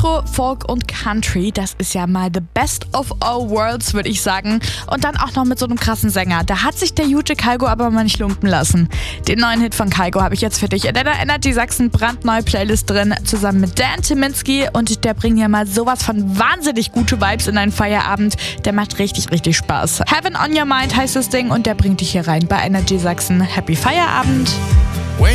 Elektro, Folk und Country, das ist ja mal the best of all worlds, würde ich sagen. Und dann auch noch mit so einem krassen Sänger. Da hat sich der gute Kygo aber mal nicht lumpen lassen. Den neuen Hit von Kygo habe ich jetzt für dich in deiner Energy Sachsen brandneue Playlist drin, zusammen mit Dan Tyminski. Und der bringt ja mal sowas von wahnsinnig gute Vibes in deinen Feierabend. Der macht richtig, richtig Spaß. Heaven on Your Mind heißt das Ding und der bringt dich hier rein bei Energy Sachsen. Happy Feierabend!